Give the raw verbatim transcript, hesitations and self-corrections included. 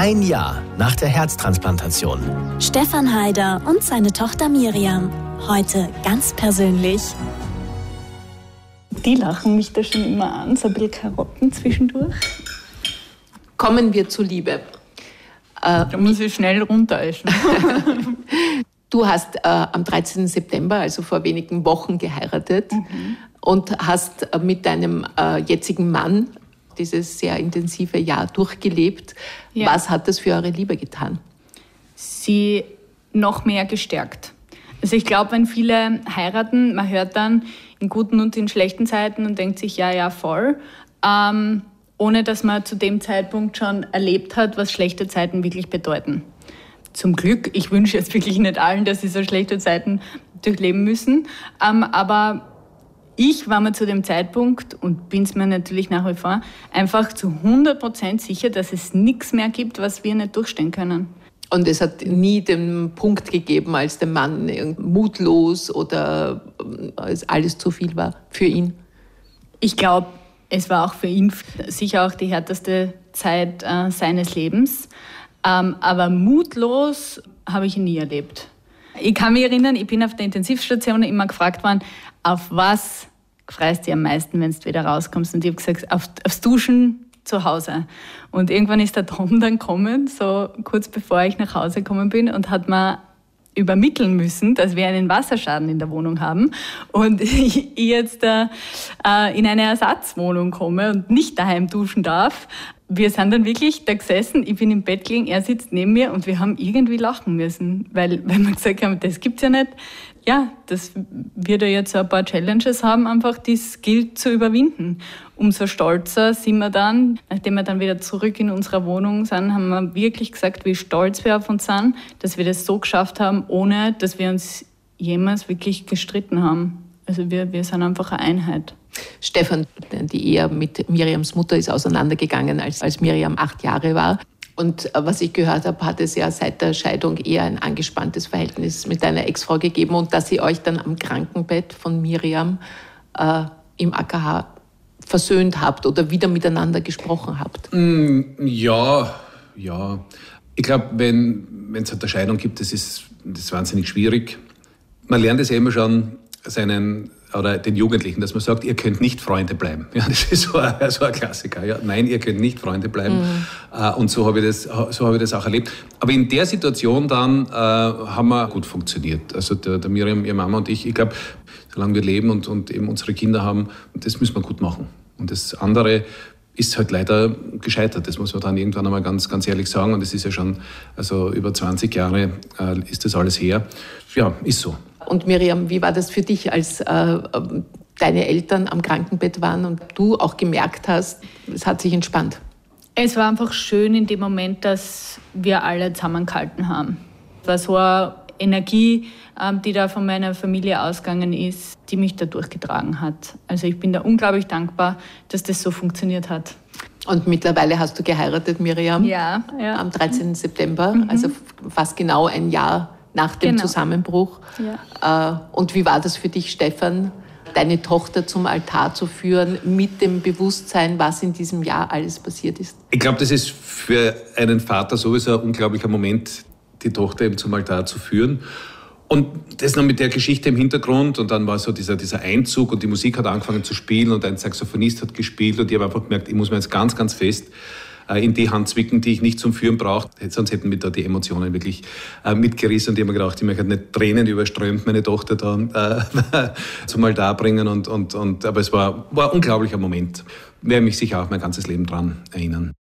Ein Jahr nach der Herztransplantation. Stefan Haider und seine Tochter Miriam. Heute ganz persönlich. Die lachen mich da schon immer an, so ein bisschen Karotten zwischendurch. Kommen wir zur Liebe. Äh, da muss ich schnell runteressen. Du hast äh, am dreizehnten September, also vor wenigen Wochen, geheiratet mhm. und hast äh, mit deinem äh, jetzigen Mann dieses sehr intensive Jahr durchgelebt. Ja. Was hat das für eure Liebe getan? Sie noch mehr gestärkt. Also ich glaube, wenn viele heiraten, man hört dann in guten und in schlechten Zeiten und denkt sich, ja, ja, voll, ähm, ohne dass man zu dem Zeitpunkt schon erlebt hat, was schlechte Zeiten wirklich bedeuten. Zum Glück, ich wünsche jetzt wirklich nicht allen, dass sie so schlechte Zeiten durchleben müssen, ähm, aber ich war mir zu dem Zeitpunkt, und bin es mir natürlich nach wie vor, einfach zu hundert Prozent sicher, dass es nichts mehr gibt, was wir nicht durchstehen können. Und es hat nie den Punkt gegeben, als der Mann mutlos oder als alles zu viel war für ihn? Ich glaube, es war auch für ihn sicher auch die härteste Zeit äh, seines Lebens. Ähm, aber mutlos habe ich ihn nie erlebt. Ich kann mich erinnern, ich bin auf der Intensivstation immer gefragt worden, auf was freust du dich am meisten, wenn du wieder rauskommst? Und ich habe gesagt, auf, aufs Duschen zu Hause. Und irgendwann ist der Tom dann gekommen, so kurz bevor ich nach Hause gekommen bin, und hat mir übermitteln müssen, dass wir einen Wasserschaden in der Wohnung haben und ich jetzt äh, in eine Ersatzwohnung komme und nicht daheim duschen darf. Wir sind dann wirklich da gesessen, ich bin im Bett gelegen, er sitzt neben mir und wir haben irgendwie lachen müssen, weil, weil wir gesagt haben, das gibt's ja nicht. Ja, dass wir da jetzt ein paar Challenges haben, einfach das gilt zu überwinden. Umso stolzer sind wir dann, nachdem wir dann wieder zurück in unserer Wohnung sind, haben wir wirklich gesagt, wie stolz wir auf uns sind, dass wir das so geschafft haben, ohne dass wir uns jemals wirklich gestritten haben. Also wir, wir sind einfach eine Einheit. Stefan, die Ehe mit Miriams Mutter ist auseinandergegangen, als, als Miriam acht Jahre war. Und was ich gehört habe, hat es ja seit der Scheidung eher ein angespanntes Verhältnis mit deiner Ex-Frau gegeben und dass ihr euch dann am Krankenbett von Miriam äh, im A K H versöhnt habt oder wieder miteinander gesprochen habt. Mm, ja, ja. Ich glaube, wenn es eine Scheidung gibt, das ist, das ist wahnsinnig schwierig. Man lernt es ja immer schon seinen oder den Jugendlichen, dass man sagt, ihr könnt nicht Freunde bleiben. Ja, das ist so ein, so ein Klassiker. Ja, nein, ihr könnt nicht Freunde bleiben. Mhm. Und so habe ich das, so habe ich das auch erlebt. Aber in der Situation dann äh, haben wir gut funktioniert. Also der, der Miriam, ihre Mama und ich, ich glaube, solange wir leben und, und eben unsere Kinder haben, das müssen wir gut machen. Und das andere ist halt leider gescheitert. Das muss man dann irgendwann einmal ganz, ganz ehrlich sagen. Und es ist ja schon, also über zwanzig Jahre äh, ist das alles her. Ja, ist so. Und Miriam, wie war das für dich, als äh, deine Eltern am Krankenbett waren und du auch gemerkt hast, es hat sich entspannt? Es war einfach schön in dem Moment, dass wir alle zusammengehalten haben. Es war so eine Energie, ähm, die da von meiner Familie ausgegangen ist, die mich da durchgetragen hat. Also ich bin da unglaublich dankbar, dass das so funktioniert hat. Und mittlerweile hast du geheiratet, Miriam? Ja. ja. Am dreizehnten September, mhm. also fast genau ein Jahr nach dem genau. Zusammenbruch. Ja. Und wie war das für dich, Stefan, deine Tochter zum Altar zu führen, mit dem Bewusstsein, was in diesem Jahr alles passiert ist? Ich glaube, das ist für einen Vater sowieso ein unglaublicher Moment, die Tochter eben zum Altar zu führen. Und das noch mit der Geschichte im Hintergrund. Und dann war so dieser, dieser Einzug und die Musik hat angefangen zu spielen und ein Saxophonist hat gespielt. Und ich habe einfach gemerkt, ich muss mir jetzt ganz, ganz fest in die Hand zwicken, die ich nicht zum Führen brauche. Sonst hätten mir da die Emotionen wirklich äh, mitgerissen. Und ich habe mir gedacht, ich möchte nicht Tränen überströmt, meine Tochter da äh, zum Altar bringen. Und, und, und, aber es war, war ein unglaublicher Moment. Werde mich sicher auch mein ganzes Leben dran erinnern.